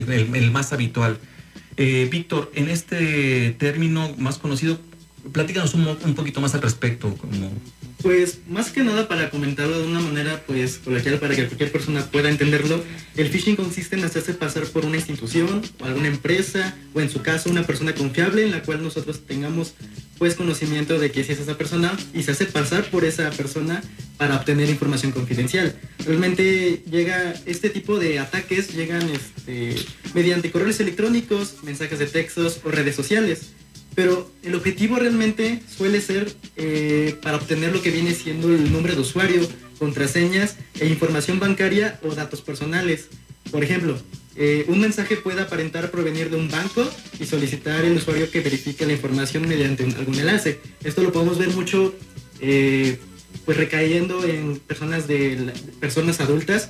el más habitual. Víctor, en este término más conocido, platícanos un poquito más al respecto. Pues más que nada, para comentarlo de una manera pues coloquial para que cualquier persona pueda entenderlo, el phishing consiste en hacerse pasar por una institución o alguna empresa, o en su caso una persona confiable en la cual nosotros tengamos pues conocimiento de que sí es esa persona, y se hace pasar por esa persona para obtener información confidencial. Realmente llega este tipo de ataques, llegan mediante correos electrónicos, mensajes de textos o redes sociales. Pero el objetivo realmente suele ser para obtener lo que viene siendo el nombre de usuario, contraseñas e información bancaria o datos personales. Por ejemplo, un mensaje puede aparentar provenir de un banco y solicitar al usuario que verifique la información mediante algún enlace. Esto lo podemos ver mucho pues recayendo en personas adultas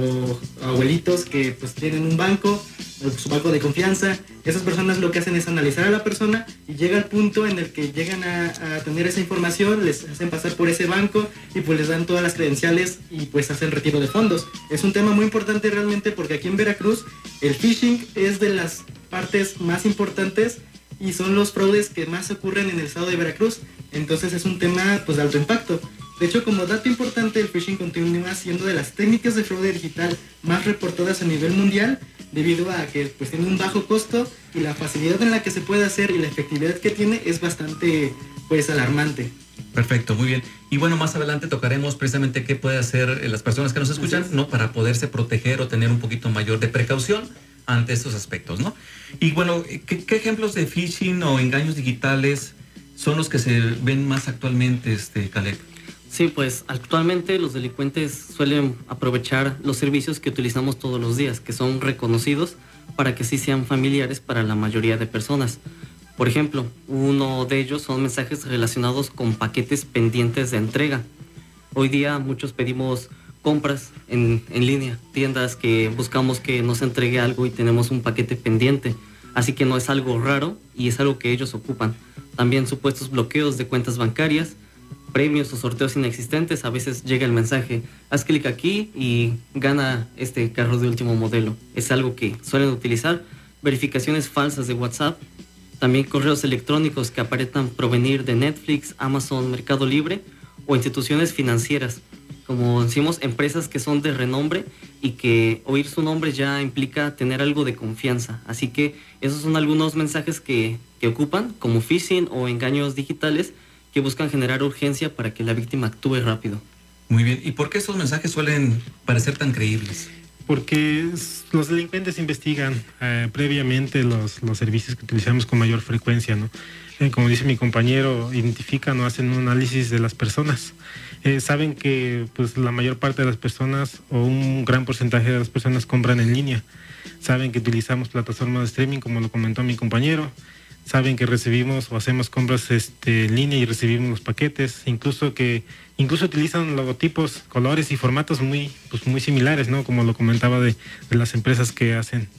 o abuelitos que pues tienen un banco, su banco de confianza. Esas personas lo que hacen es analizar a la persona y llega al punto en el que llegan a tener esa información, les hacen pasar por ese banco y pues les dan todas las credenciales y pues hacen retiro de fondos. Es un tema muy importante realmente, porque aquí en Veracruz el phishing es de las partes más importantes y son los fraudes que más ocurren en el estado de Veracruz. Entonces es un tema pues de alto impacto. De hecho, como dato importante, el phishing continúa siendo de las técnicas de fraude digital más reportadas a nivel mundial, debido a que pues tiene un bajo costo y la facilidad en la que se puede hacer y la efectividad que tiene es bastante pues alarmante. Perfecto, muy bien. Y bueno, más adelante tocaremos precisamente qué puede hacer las personas que nos escuchan, ¿no? Para poderse proteger o tener un poquito mayor de precaución ante estos aspectos, ¿no? Y bueno, ¿qué ejemplos de phishing o engaños digitales son los que se ven más actualmente, Caleb? Sí, pues actualmente los delincuentes suelen aprovechar los servicios que utilizamos todos los días, que son reconocidos para que sí sean familiares para la mayoría de personas. Por ejemplo, uno de ellos son mensajes relacionados con paquetes pendientes de entrega. Hoy día muchos pedimos compras en línea, tiendas que buscamos que nos entregue algo y tenemos un paquete pendiente. Así que no es algo raro y es algo que ellos ocupan. También supuestos bloqueos de cuentas bancarias, premios o sorteos inexistentes. A veces llega el mensaje: haz clic aquí y gana este carro de último modelo. Es algo que suelen utilizar. Verificaciones falsas de WhatsApp, también correos electrónicos que aparentan provenir de Netflix, Amazon, Mercado Libre o instituciones financieras. Como decimos, empresas que son de renombre y que oír su nombre ya implica tener algo de confianza. Así que esos son algunos mensajes que ocupan como phishing o engaños digitales, que buscan generar urgencia para que la víctima actúe rápido. Muy bien. ¿Y por qué estos mensajes suelen parecer tan creíbles? Porque los delincuentes investigan previamente los servicios que utilizamos con mayor frecuencia, ¿no? Como dice mi compañero, identifican o hacen un análisis de las personas. Saben que pues la mayor parte de las personas, o un gran porcentaje de las personas, compran en línea. Saben que utilizamos plataformas de streaming, como lo comentó mi compañero. Saben que recibimos o hacemos compras en línea y recibimos los paquetes, incluso utilizan logotipos, colores y formatos muy similares, ¿no? Como lo comentaba de las empresas que hacen.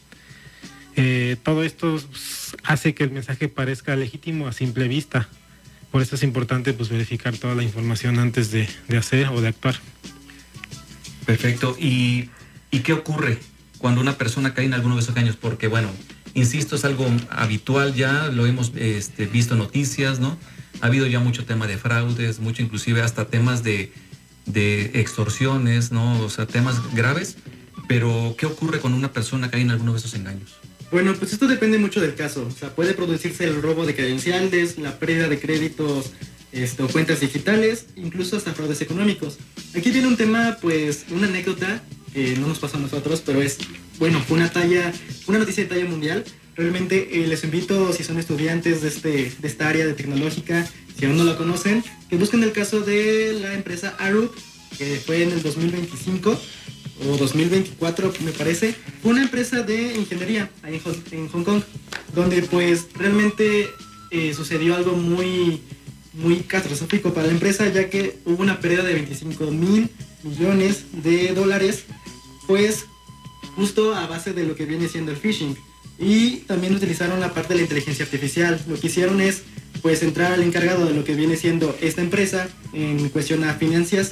Todo esto hace que el mensaje parezca legítimo a simple vista. Por eso es importante verificar toda la información antes de hacer o de actuar. Perfecto. ¿Y qué ocurre cuando una persona cae en alguno de esos engaños? Porque bueno, insisto, es algo habitual ya, lo hemos visto en noticias, ¿no? Ha habido ya mucho tema de fraudes, mucho inclusive hasta temas de extorsiones, ¿no? O sea, temas graves. Pero, ¿qué ocurre cuando una persona cae en alguno de esos engaños? Bueno, pues esto depende mucho del caso. O sea, puede producirse el robo de credenciales, la pérdida de créditos, o cuentas digitales, incluso hasta fraudes económicos. Aquí viene un tema, pues, una anécdota que no nos pasó a nosotros, pero fue una noticia de talla mundial. Realmente les invito, si son estudiantes de esta área de tecnológica, si aún no la conocen, que busquen el caso de la empresa Arup, que fue en el 2025 o 2024, me parece. Fue una empresa de ingeniería ahí en Hong Kong, donde pues realmente sucedió algo muy catastrófico para la empresa, ya que hubo una pérdida de 25,000 millones de dólares, pues justo a base de lo que viene siendo el phishing. Y también utilizaron la parte de la inteligencia artificial. Lo que hicieron es pues entrar al encargado de lo que viene siendo esta empresa en cuestión a finanzas,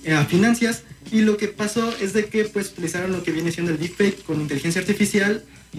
y lo que pasó es de que pues utilizaron lo que viene siendo el deepfake con inteligencia artificial